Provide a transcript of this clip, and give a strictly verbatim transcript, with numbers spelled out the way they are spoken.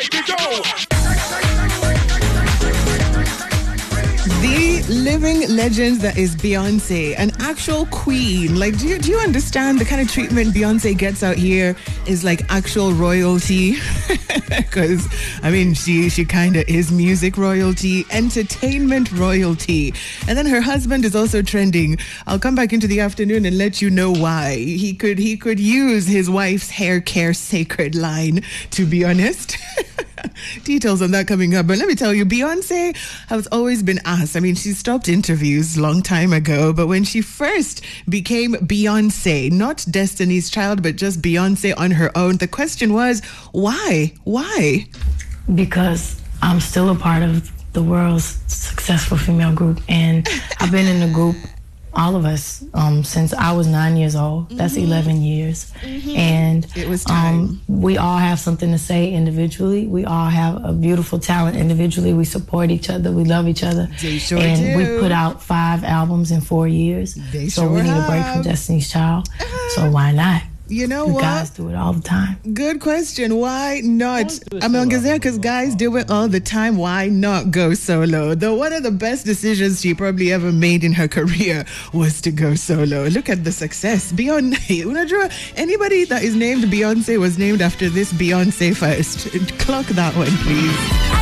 Make it go. The living legend that is Beyonce, an actual queen. Like, do you do you understand the kind of treatment Beyonce gets out here is like actual royalty? Because, I mean, she she kind of is music royalty, entertainment royalty. And then her husband is also trending. I'll come back into the afternoon and let you know why. He could he could use his wife's hair care sacred line, to be honest. Details on that coming up. But let me tell you, Beyonce has always been asked. I mean, she stopped interviews long time ago, but when she first became Beyonce, not Destiny's Child, but just Beyonce on her own, the question was, why? Why? Because I'm still a part of the world's successful female group, and I've been in the group, all of us, um, since I was nine years old. That's mm-hmm. eleven years. Mm-hmm. And it was time. Um, we all have something to say individually. We all have a beautiful talent individually. We support each other. We love each other. They sure and do. we put out five albums in four years. They so sure we need have. a break from Destiny's Child. Uh, so why not? You know the what? Guys do it all the time. Good question. Why not? I'm on Gazette because guys do it all the time. Why not go solo? Though one of the best decisions she probably ever made in her career was to go solo. Look at the success. Beyonce. Anybody that is named Beyonce was named after this Beyonce first. Clock that one, please.